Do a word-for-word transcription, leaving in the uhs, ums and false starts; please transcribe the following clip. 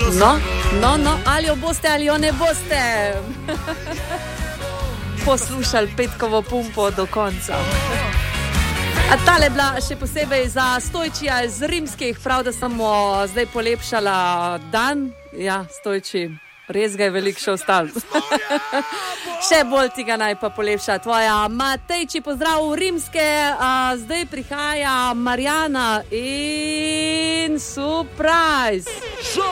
No, no, no, ali jo boste ali jo ne boste poslušali petkovo pumpo do konca. A tale bila še posebej za Stojčija iz Rimskih, prav da smo zdaj polepšala dan. Ja, Stojči, res ga je veliko še ostalo. Še bolj ti ga naj pa polepša tvoja Matejči, pozdrav v Rimske. A, zdaj prihaja Marjana in surprise.